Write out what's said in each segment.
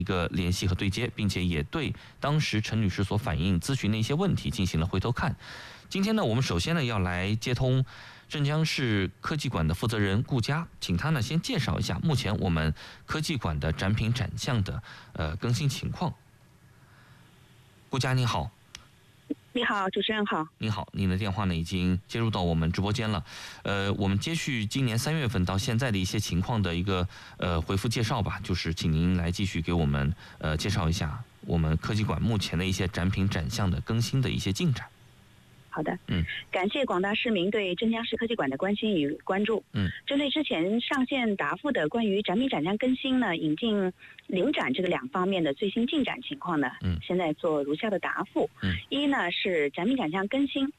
一个联系和对接，并且也对当时陈女士所反映咨询的一些问题进行了回头看。今天呢，我们首先呢要来接通镇江市科技馆的负责人顾佳，请他呢先介绍一下目前我们科技馆的展品展项的更新情况。顾佳你好。 你好，主持人好。 你好，您的电话呢已经接入到我们直播间了。我们接续今年3月份到现在的一些情况的一个回复介绍吧，就是请您来继续给我们介绍一下我们科技馆目前的一些展品展项的更新的一些进展。 好的，感谢广大市民对镇江市科技馆的关心与关注。针对之前上线答复的关于展品展项更新呢，引进领展这个2方面的最新进展情况呢，现在做如下的答复。一呢是展品展项更新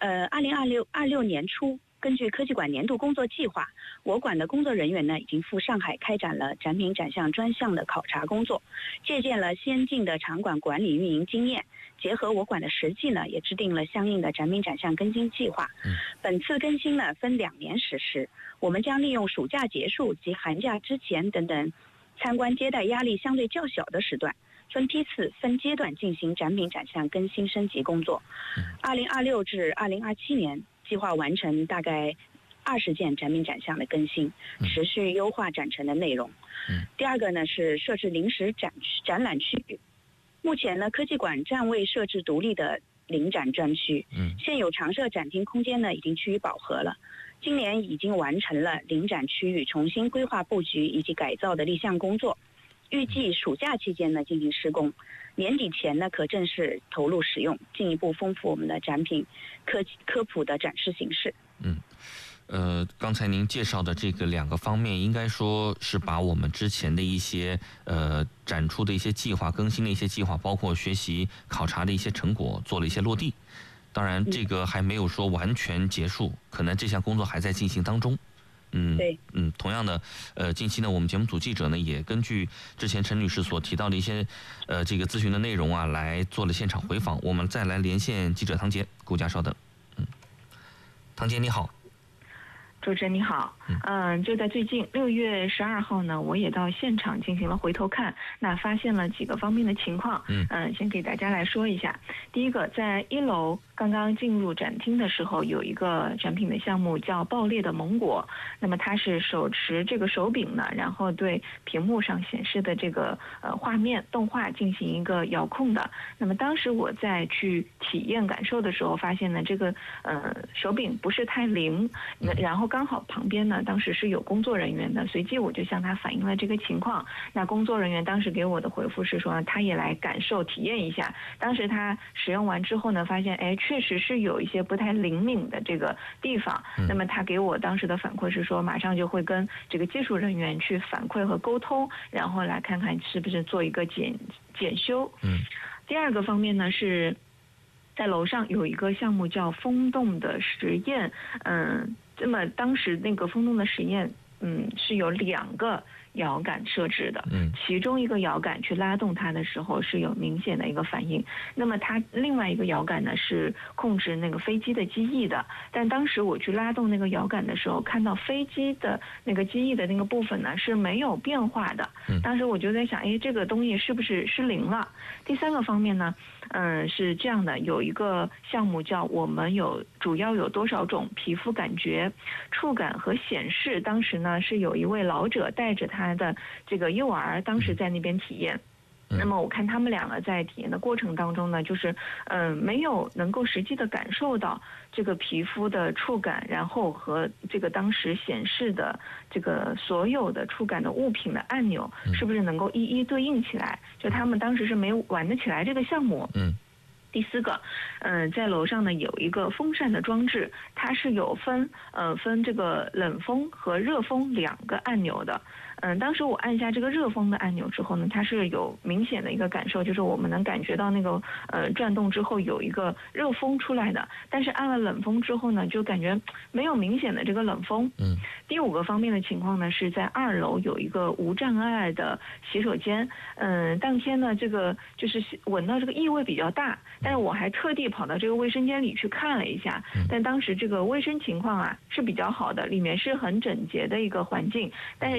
，2026年初，根据科技馆年度工作计划，我馆的工作人员呢已经赴上海开展了展品展项专项的考察工作，借鉴了先进的场馆管理运营经验，结合我馆的实际呢，也制定了相应的展品展项更新计划。本次更新呢分2年实施，我们将利用暑假结束及寒假之前等等参观接待压力相对较小的时段，分批次分阶段进行展品展项更新升级工作。2026至2027年计划完成大概20件展品展项的更新，持续优化展陈的内容。第二个呢是设置临时展览区域。目前呢，科技馆暂未设置独立的临展专区，现有常设展厅空间呢已经趋于饱和了。今年已经完成了临展区域重新规划布局以及改造的立项工作，预计暑假期间呢进行施工，年底前呢可正式投入使用，进一步丰富我们的展品科普的展示形式。 刚才您介绍的这个2个方面，应该说是把我们之前的一些展出的一些计划、更新的一些计划，包括学习考察的一些成果做了一些落地。当然这个还没有说完全结束，可能这项工作还在进行当中。同样的，近期呢，我们节目组记者呢也根据之前陈女士所提到的一些这个咨询的内容啊，来做了现场回访。我们再来连线记者唐杰，顾佳稍等。唐杰你好。 主持人你好，就在最近6月12号呢，我也到现场进行了回头看，那发现了几个方面的情况，先给大家来说一下。第一个，在1楼刚刚进入展厅的时候，有一个展品的项目叫爆裂的芒果，那么它是手持这个手柄呢，然后对屏幕上显示的这个画面动画进行一个遥控的。那么当时我在去体验感受的时候，发现呢这个手柄不是太灵，然后刚好旁边呢当时是有工作人员的，随即我就向他反映了这个情况。那工作人员当时给我的回复是说，他也来感受体验一下。当时他使用完之后呢，发现确实是有一些不太灵敏的这个地方。那么他给我当时的反馈是说，马上就会跟这个技术人员去反馈和沟通，然后来看看是不是做一个检修。第二个方面呢是在楼上有一个项目叫风洞的实验，那么当时那个风洞的实验，是有2个摇杆设置的，其中一个摇杆去拉动它的时候是有明显的一个反应，那么它另外一个摇杆呢是控制那个飞机的机翼的，但当时我去拉动那个摇杆的时候，看到飞机的那个机翼的那个部分呢是没有变化的，当时我就在想，这个东西是不是失灵了？第3个方面呢，是这样的，有一个项目叫我们主要有多少种皮肤感觉、触感和显示，当时呢是有一位老者带着他的这个幼儿，当时在那边体验。那么我看他们2个在体验的过程当中呢，就是没有能够实际的感受到这个皮肤的触感，然后和这个当时显示的这个所有的触感的物品的按钮是不是能够一一对应起来，就他们当时是没有玩得起来这个项目。第4个，在楼上呢有一个风扇的装置，它是有分这个冷风和热风2个按钮的。当时我按下这个热风的按钮之后呢，它是有明显的一个感受，就是我们能感觉到那个转动之后有一个热风出来的，但是按了冷风之后呢，就感觉没有明显的这个冷风。第5个方面的情况呢，是在2楼有一个无障碍的洗手间。当天呢，这个就是闻到这个异味比较大，但是我还特地跑到这个卫生间里去看了一下，但当时这个卫生情况啊是比较好的，里面是很整洁的一个环境，但是就是这个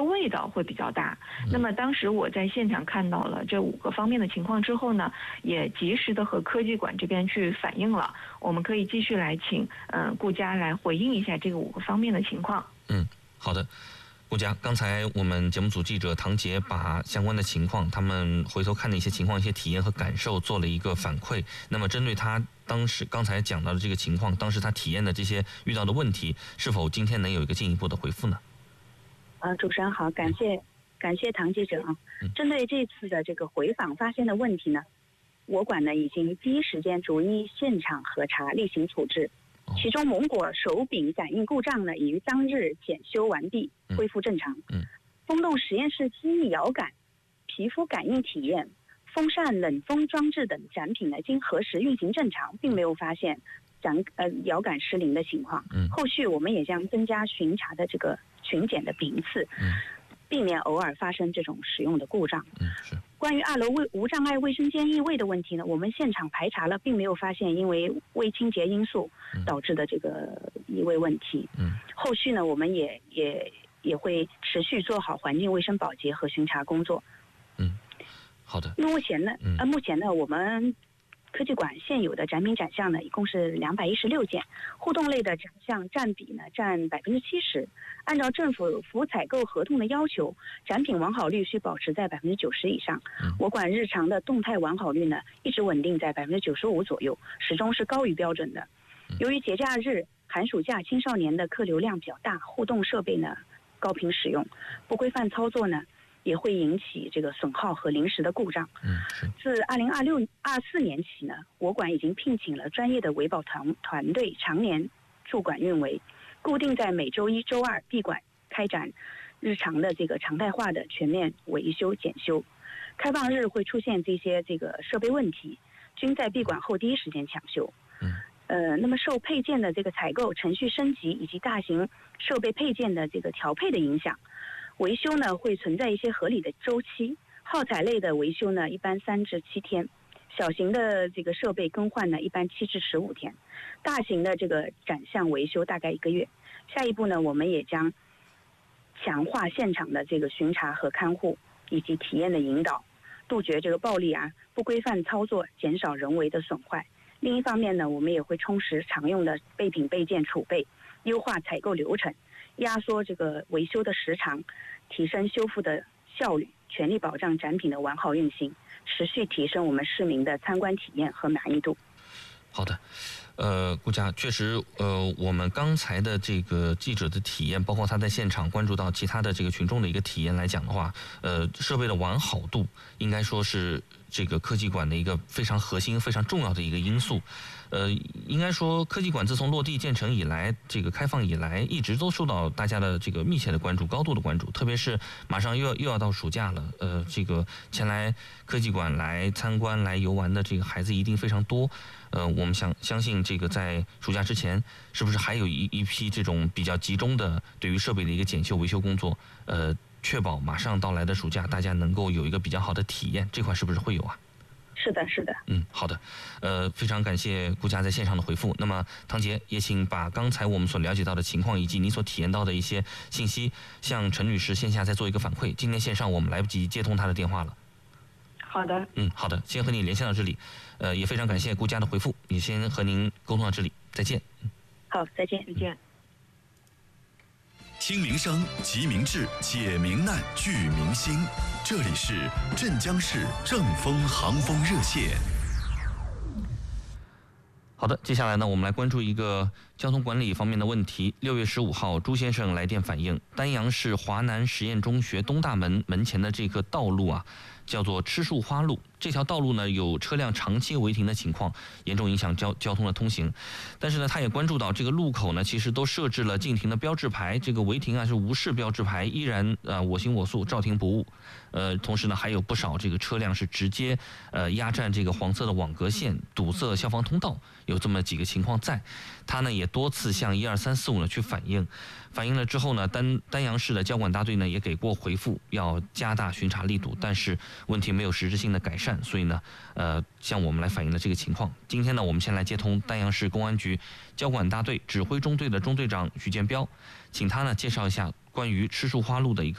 味道会比较大。那么当时我在现场看到了这5个方面的情况之后呢，也及时的和科技馆这边去反映了。我们可以继续来请顾佳来回应一下这个5个方面的情况。 好的。顾佳，刚才我们节目组记者唐杰把相关的情况，他们回头看的一些情况、一些体验和感受做了一个反馈。那么针对他当时刚才讲到的这个情况，当时他体验的这些遇到的问题，是否今天能有一个进一步的回复呢？ 主持人好，感谢唐记者啊。针对这次的这个回访发现的问题呢，我馆呢已经第一时间逐一现场核查，例行处置。其中蒙果手柄感应故障呢，已于当日检修完毕，恢复正常。风洞实验室机翼摇杆、皮肤感应体验、风扇冷风装置等展品呢，经核实运行正常，并没有发现摇杆失灵的情况。后续我们也将增加巡查的这个巡检的频次，避免偶尔发生这种使用的故障。关于2楼无障碍卫生间异味的问题呢，我们现场排查了，并没有发现因为未清洁因素导致的这个异味问题。后续呢，我们也会持续做好环境卫生保洁和巡查工作。 好的。 目前呢，我们科技馆现有的展品展项呢，一共是216件，互动类的展项占比呢占70%。按照政府服务采购合同的要求，展品完好率需保持在90%以上。我馆日常的动态完好率呢，一直稳定在95%左右，始终是高于标准的。由于节假日、寒暑假青少年的客流量比较大，互动设备呢高频使用，不规范操作呢，也会引起这个损耗和临时的故障。自2024年起呢，我馆已经聘请了专业的维保团队，常年驻馆运维，固定在每周1、周2闭馆开展日常的这个常态化的全面维修检修。开放日会出现这些设备问题，均在闭馆后第一时间抢修。那么受配件的这个采购、程序升级以及大型设备配件的这个调配的影响，维修呢会存在一些合理的周期。耗材类的维修呢，一般3至7天；小型的这个设备更换呢，一般7至15天；大型的这个展项维修大概1个月。下一步呢，我们也将强化现场的这个巡查和看护，以及体验的引导，杜绝这个暴力不规范操作，减少人为的损坏。另一方面呢，我们也会充实常用的备品备件储备，优化采购流程，压缩这个维修的时长，提升修复的效率，全力保障展品的完好运行，持续提升我们市民的参观体验和满意度。 好的。顾佳，确实，我们刚才的这个记者的体验，包括他在现场关注到其他的这个群众的一个体验来讲的话，设备的完好度应该说是这个科技馆的一个非常核心、非常重要的一个因素。应该说科技馆自从落地建成以来，这个开放以来，一直都受到大家的这个密切的关注、高度的关注。特别是马上又要到暑假了，这个前来科技馆来参观、来游玩的这个孩子一定非常多。我们相信这个在暑假之前，是不是还有一批这种比较集中的对于设备的一个检修维修工作？确保马上到来的暑假大家能够有一个比较好的体验，这块是不是会有啊？ 是的，是的。 好的。非常感谢顾佳在线上的回复。那么唐杰也请把刚才我们所了解到的情况以及你所体验到的一些信息，向陈女士线下再做一个反馈。今天线上我们来不及接通她的电话了。 好的。 好的，先和你连线到这里。也非常感谢顾佳的回复，也先和您沟通到这里，再见。 好，再见。 听民生，集民智，解民难，聚民心。这里是镇江市正风航风热线。 好的，接下来呢，我们来关注一个交通管理方面的问题。6月15号，朱先生来电反映，丹阳市华南实验中学东大门门前的这个道路叫做吃树花路，这条道路呢有车辆长期违停的情况，严重影响交通的通行。但是呢，他也关注到这个路口呢，其实都设置了禁停的标志牌，这个违停是无视标志牌，依然我行我素，照停不误。同时呢，还有不少这个车辆是直接压占这个黄色的网格线，堵塞消防通道，有这么几个情况在。他呢也多次向12345呢去反映了之后呢，丹阳市的交管大队呢也给过回复，要加大巡查力度，但是问题没有实质性的改善，所以呢，向我们来反映了这个情况。今天呢，我们先来接通丹阳市公安局交管大队指挥中队的中队长许建彪，请他呢介绍一下关于吃树花路的一个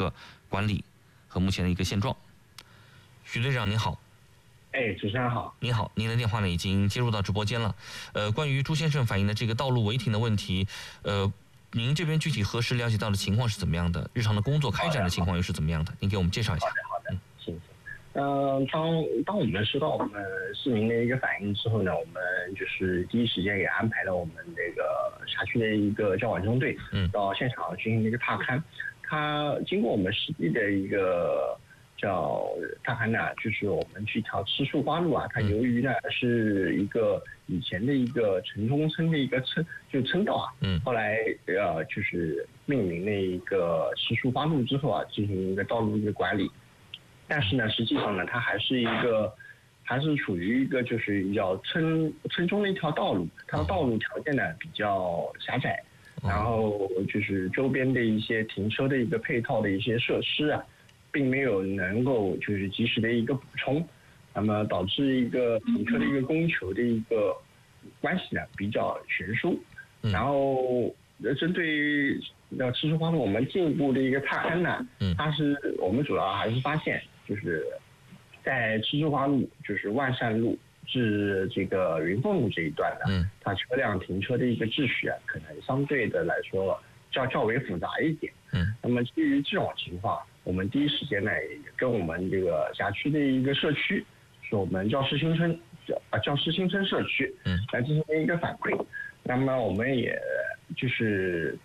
管理和目前的一个现状。徐队长您好。 主持人好。 你好，您的电话呢已经接入到直播间了。关于朱先生反映的这个道路违停的问题，您这边具体核实了解到的情况是怎么样的？日常的工作开展的情况又是怎么样的？您给我们介绍一下。 好的，行。当我们收到我们市民的一个反映之后呢，我们就是第一时间也安排了我们这个辖区的一个交管中队，到现场进行一个踏勘。它经过我们实地的一个叫踏勘呢，就是我们去一条吃树花路啊，它由于呢是一个以前的一个城中村的一个村道啊，后来就是命名了一个吃树花路之后啊，进行一个道路一个管理。但是呢，实际上呢，它还是属于一个就是比较村中的一条道路，它的道路条件呢比较狭窄，然后就是周边的一些停车的一个配套的一些设施啊，并没有能够就是及时的一个补充，那么导致一个停车的一个供求的一个关系呢比较悬殊。然后针对吃树花路我们进一步的一个踏勘呢，我们主要还是发现就是在吃树花路就是万善路至这个云凤路这一段呢，它车辆停车的一个秩序啊，可能相对的来说较为复杂一点。那么基于这种情况，我们第一时间呢也跟我们这个辖区的一个社区，是我们教师新村社区，来进行一个反馈。那么我们也就是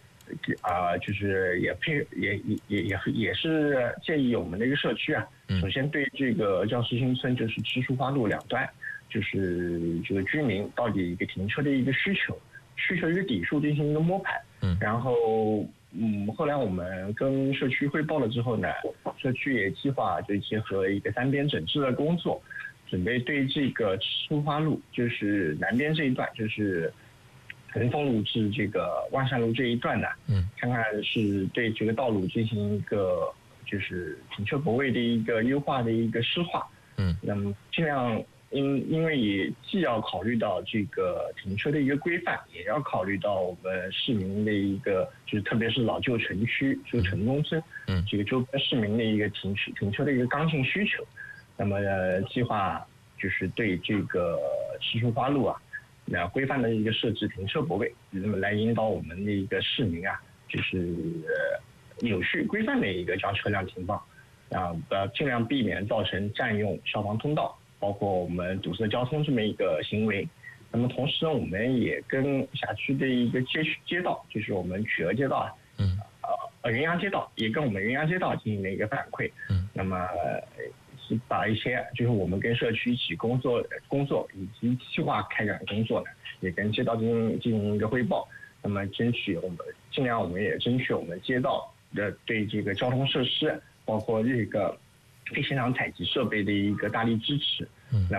也是建议我们的一个社区啊，首先对这个教师新村就是吃树花路两端，就是这个居民到底一个停车的一个需求一个底数进行一个摸排。然后后来我们跟社区汇报了之后呢，社区也计划就结合一个3边整治的工作，准备对这个吃树花路就是南边这一段，就是云凤路至这个万善路这一段呢，看看是对这个道路进行一个就是停车泊位的一个优化的一个施化。那么尽量因为也既要考虑到这个停车的一个规范，也要考虑到我们市民的一个就是特别是老旧城区这个城中村，这个周边市民的一个停车的一个刚性需求。那么计划就是对这个吃树花路啊，规范的一个设置停车泊位，那么来引导我们的一个市民啊，就是有序规范的一个将车辆停放，尽量避免造成占用消防通道，包括我们堵塞交通这么一个行为。那么同时呢，我们也跟辖区的一个街道，就是我们曲娥街道云阳街道，也跟我们云阳街道进行了一个反馈。那么把一些就是我们跟社区一起工作以及计划开展工作呢，也跟街道进行一个汇报。那么尽量我们也争取我们街道的对这个交通设施，包括这个对现场采集设备的一个大力支持。